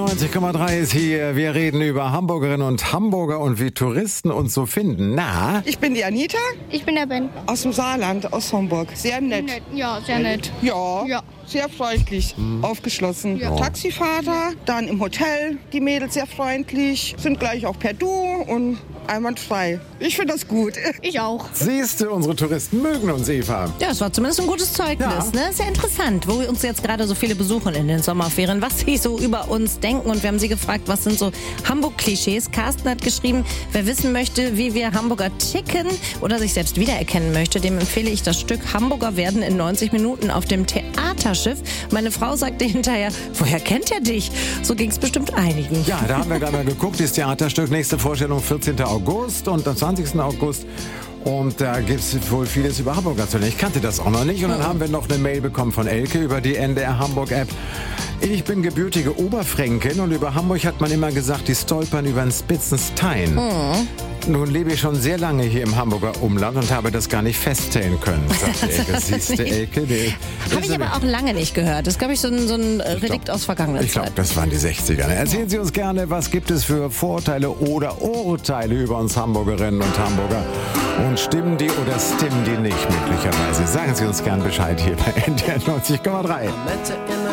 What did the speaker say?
90,3 ist hier. Wir reden über Hamburgerinnen und Hamburger und wie Touristen uns so finden. Na? Ich bin die Anita. Ich bin der Ben. Aus dem Saarland, aus Hamburg. Sehr nett. Ja, sehr nett. Ja. Sehr freundlich, aufgeschlossen. Ja. Taxifahrer, dann im Hotel, die Mädels sehr freundlich, sind gleich auch per Du und einwandfrei. Ich finde das gut. Ich auch. Siehst du, unsere Touristen mögen uns, Eva. Ja, es war zumindest ein gutes Zeugnis. Ja. Ne? Sehr interessant, wo wir uns jetzt gerade so viele besuchen in den Sommerferien, was sie so über uns denken. Und wir haben sie gefragt, was sind so Hamburg-Klischees. Carsten hat geschrieben, wer wissen möchte, wie wir Hamburger ticken oder sich selbst wiedererkennen möchte, dem empfehle ich das Stück Hamburger werden in 90 Minuten auf dem Theaterschiff. Meine Frau sagte hinterher, woher kennt er dich? So ging es bestimmt einigen. Ja, da haben wir gerade mal geguckt, das Theaterstück, nächste Vorstellung 14. August und am 20. August. Und da gibt es wohl vieles über Hamburg zu lernen. Ich kannte das auch noch nicht. Und dann haben wir noch eine Mail bekommen von Elke über die NDR Hamburg-App. Ich bin gebürtige Oberfränkin und über Hamburg hat man immer gesagt, die stolpern über den Spitzenstein. Nun lebe ich schon sehr lange hier im Hamburger Umland und habe das gar nicht feststellen können, sagte Elke. Siehste, Elke? Habe ich aber auch lange nicht gehört. Das ist, glaube ich, so ein Relikt aus vergangener Ich glaube, Zeit. das waren die 60er. Erzählen Sie uns gerne, was gibt es für Vorteile oder Urteile über uns Hamburgerinnen und Hamburger? Und stimmen die oder stimmen die nicht möglicherweise? Sagen Sie uns gern Bescheid hier bei NDR 90,3.